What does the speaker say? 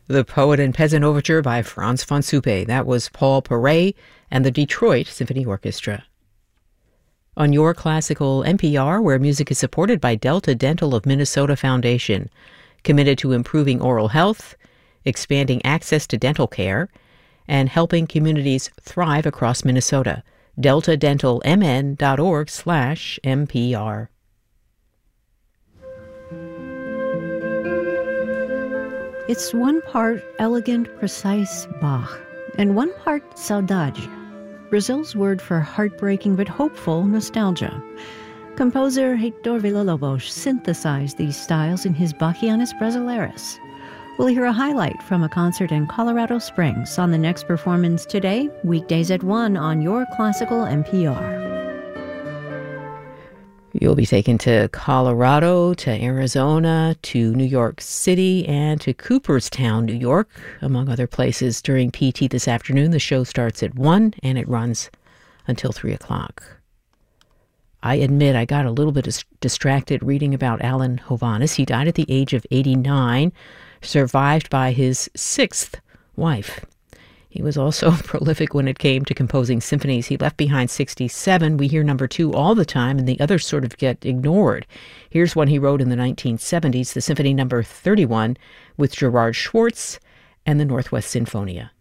The Poet and Peasant Overture by Franz von Suppe. That was Paul Paray and the Detroit Symphony Orchestra. On Your Classical NPR, where music is supported by Delta Dental of Minnesota Foundation, committed to improving oral health, expanding access to dental care, and helping communities thrive across Minnesota. deltadentalmn.org/NPR. It's one part elegant, precise Bach, and one part saudade, Brazil's word for heartbreaking but hopeful nostalgia. Composer Heitor Villa-Lobos synthesized these styles in his Bachianas Brasileiras. We'll hear a highlight from a concert in Colorado Springs on the next performance today, weekdays at 1 on Your Classical NPR. You'll be taken to Colorado, to Arizona, to New York City, and to Cooperstown, New York, among other places during PT this afternoon. The show starts at 1 and it runs until 3 o'clock. I admit I got a little bit distracted reading about Alan Hovhaness. He died at the age of 89, survived by his sixth wife. He was also prolific when it came to composing symphonies. He left behind 67. We hear number 2 all the time, and the others sort of get ignored. Here's one he wrote in the 1970s, the Symphony number 31, with Gerard Schwartz and the Northwest Sinfonia.